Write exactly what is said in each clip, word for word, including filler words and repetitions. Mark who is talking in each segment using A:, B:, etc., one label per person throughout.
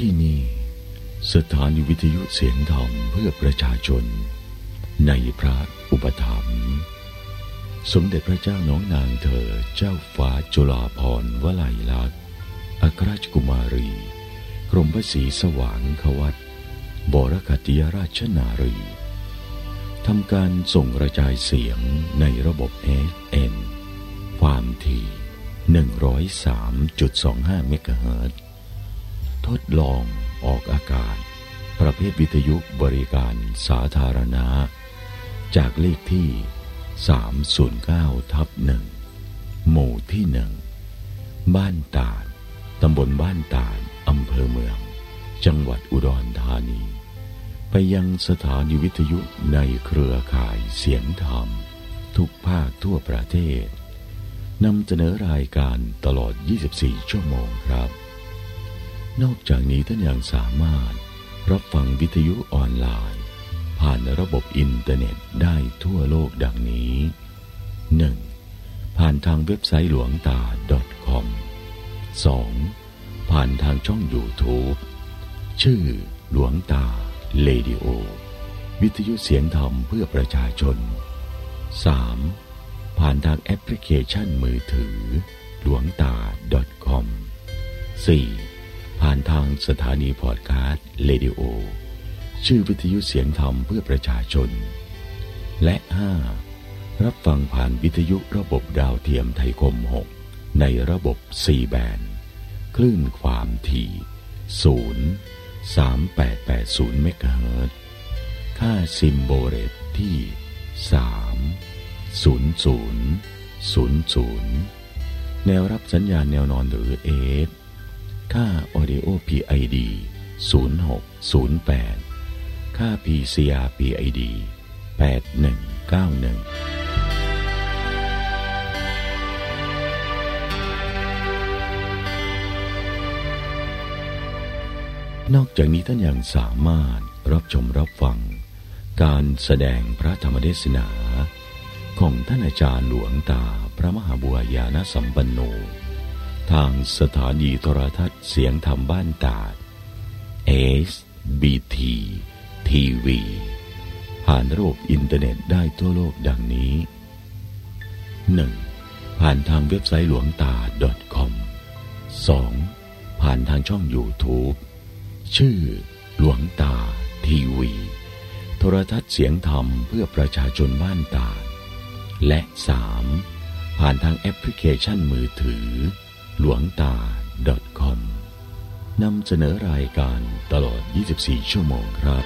A: ที่นี่สถานีวิทยุเสียงธรรมเพื่อประชาชนในพระอุปถัมภ์สมเด็จพระเจ้าน้องนางเธอเจ้าฟ้าจุฬาภรณ์วลัยลักษณ์อัครราชกุมารีกรมพระศรีสว่างควัตรบรคติยราชนารีทำการส่งกระจายเสียงในระบบ เอฟ เอ็ม ความถี่ หนึ่งร้อยสามจุดสองห้า เมกะเฮิรตซ์ทดลองออกอากาศประเภทวิทยุบริการสาธารณะจากเลขที่ สามศูนย์เก้าทับหนึ่ง หมู่ที่หนึ่งบ้านตาดตำบลบ้านตาดอำเภอเมืองจังหวัดอุดรธานีไปยังสถานีวิทยุในเครือข่ายเสียงธรรมทุกภาคทั่วประเทศนำเสนอรายการตลอดยี่สิบสี่ชั่วโมงครับนอกจากนี้ท่านยังสามารถรับฟังวิทยุออนไลน์ผ่านระบบอินเทอร์เน็ตได้ทั่วโลกดังนี้ หนึ่ง. ผ่านทางเว็บไซต์หลวงตา .com สอง. ผ่านทางช่อง YouTube ชื่อหลวงตาเรดิโอวิทยุเสียงธรรมเพื่อประชาชน สาม. ผ่านทางแอปพลิเคชันมือถือหลวงตา .com สี่. ผ่านทางสถานีพอดคาสต์เรดิโอชื่อวิทยุเสียงธรรมเพื่อประชาชนและห้ารับฟังผ่านวิทยุระบบดาวเทียมไทยคมหกในระบบ ซี แบนด์คลื่นความถี่ ศูนย์ สามแปดแปดศูนย์ เมกะเฮิรตซ์ค่าซิมโบเรตที่ สาม ศูนย์ ศูนย์ ศูนย์ ศูนย์ แนวรับสัญญาณแนวนอนหรือ เอ เอส ค่า Audio พี ไอ ดี ศูนย์ หก ศูนย์ แปด ค่า พี ซี อาร์ พี ไอ ดี แปด หนึ่ง เก้า หนึ่งนอกจากนี้ท่านยังสามารถรับชมรับฟังการแสดงพระธรรมเทศนาของท่านอาจารย์หลวงตาพระมหาบัวญาณสัมปันโนทางสถานีโทรทัศน์เสียงธรรมบ้านตาด เอส บี ที ที วี ผ่านระบบอินเทอร์เน็ตได้ทั่วโลกดังนี้ หนึ่ง. ผ่านทางเว็บไซต์หลวงตา .com สอง. ผ่านทางช่อง YouTube ชื่อหลวงตาทีวีโทรทัศน์เสียงธรรมเพื่อประชาชนบ้านตาดและ สาม. ผ่านทางแอปพลิเคชันมือถือหลวงตา .com นำเสนอรายการตลอดยี่สิบสี่ชั่วโมงครับ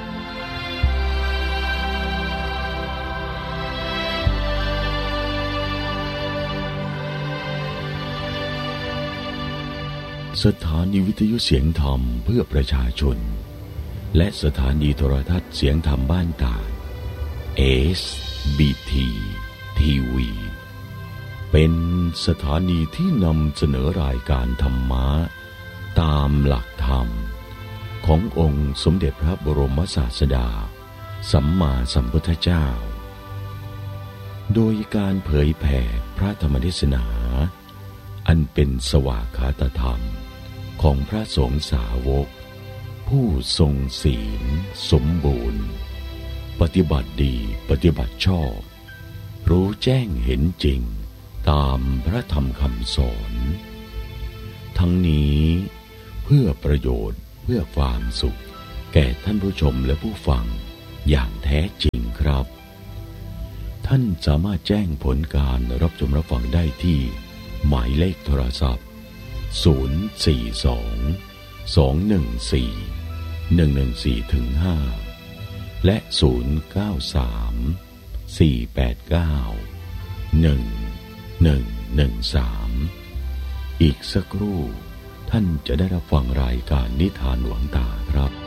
A: สถานีวิทยุเสียงธรรมเพื่อประชาชนและสถานีโทรทัศน์เสียงธรรมบ้านตาด เอส บี ที ที วี เป็นสถานีที่นำเสนอรายการธรรมะตามหลักธรรมขององค์สมเด็จพระบรมศาสดาสัมมาสัมพุทธเจ้าโดยการเผยแผ่พระธรรมเทศนาอันเป็นสวากขาตธรรมของพระสงฆ์สาวกผู้ทรงศีลสมบูรณ์ปฏิบัติดีปฏิบัติชอบรู้แจ้งเห็นจริงตามพระธรรมคำสอนทั้งนี้เพื่อประโยชน์เพื่อความสุขแก่ท่านผู้ชมและผู้ฟังอย่างแท้จริงครับท่านสามารถแจ้งผลการรับชมรับฟังได้ที่หมายเลขโทรศัพท์ ศูนย์ สี่ สอง สอง หนึ่ง สี่ หนึ่ง หนึ่ง สี่ ห้า และ ศูนย์ เก้า สาม สี่ แปด เก้า หนึ่ง หนึ่ง หนึ่ง สาม อีกสักครู่ท่านจะได้รับฟังรายการนิทานหลวงตาครับ